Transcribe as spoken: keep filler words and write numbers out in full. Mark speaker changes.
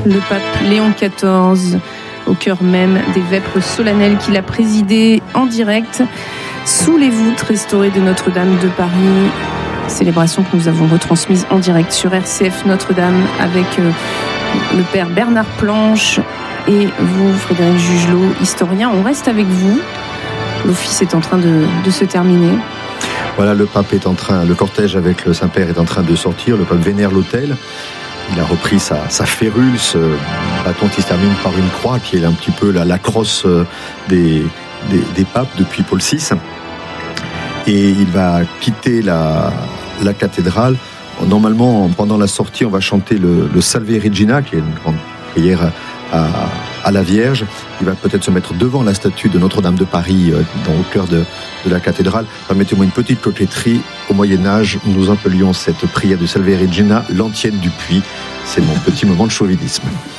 Speaker 1: le pape Léon quatorze, au cœur même des vêpres solennelles qu'il a présidées en direct sous les voûtes restaurées de Notre-Dame de Paris. Célébration que nous avons retransmise en direct sur R C F Notre-Dame avec euh, le père Bernard Planche et vous, Frédéric Jugelot, historien. On reste avec vous. L'office est en train de, de se terminer.
Speaker 2: Voilà, le pape est en train, le cortège avec le Saint-Père est en train de sortir. Le pape vénère l'autel. Il a repris sa, sa férule, ce bâton qui se termine par une croix, qui est un petit peu la, la crosse des, des, des papes depuis Paul six. Et il va quitter la, la cathédrale. Normalement, pendant la sortie, on va chanter le, le Salve Regina, qui est une grande prière à, à la Vierge. Il va peut-être se mettre devant la statue de Notre-Dame de Paris, dans, au cœur de, de la cathédrale. Permettez-moi une petite coquetterie. Au Moyen-Âge, nous appelions cette prière de Salve Regina l'antienne du puits. C'est mon petit moment de chauvinisme.